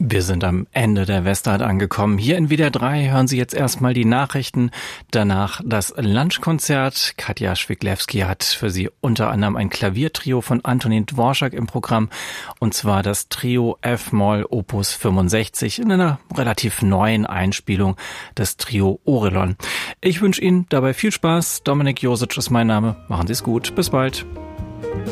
Wir sind am Ende der Westart angekommen. Hier in WDR 3 hören Sie jetzt erstmal die Nachrichten, danach das Lunchkonzert. Katja Schwiglewski hat für Sie unter anderem ein Klaviertrio von Antonin Dvorak im Programm, und zwar das Trio F-Moll Opus 65 in einer relativ neuen Einspielung, das Trio Orelon. Ich wünsche Ihnen dabei viel Spaß. Dominik Josic ist mein Name. Machen Sie es gut. Bis bald.